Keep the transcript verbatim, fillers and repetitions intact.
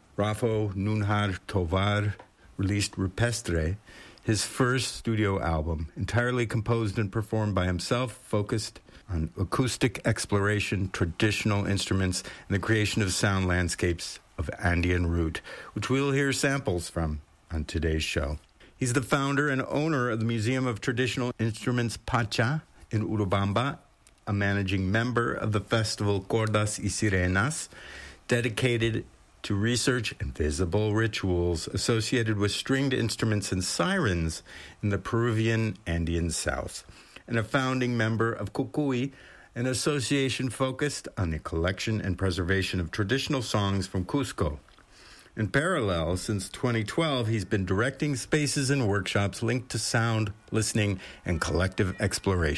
Rafo Nunhar Tovar released Rupestre, his first studio album, entirely composed and performed by himself, focused on acoustic exploration, traditional instruments, and the creation of sound landscapes of Andean root, which we'll hear samples from on today's show. He's the founder and owner of the Museum of Traditional Instruments Pacha in Urubamba, a managing member of the festival Cordas y Sirenas, dedicated to research and visible rituals associated with stringed instruments and sirens in the Peruvian Andean South, and a founding member of Cucuy, an association focused on the collection and preservation of traditional songs from Cusco. In parallel, since twenty twelve, he's been directing spaces and workshops linked to sound, listening, and collective exploration.